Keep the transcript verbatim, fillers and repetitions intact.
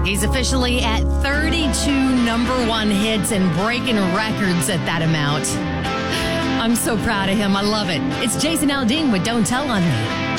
He's officially at thirty-two number one hits and breaking records at that amount. I'm so proud of him. I love it. It's Jason Aldean with Don't Tell on Me.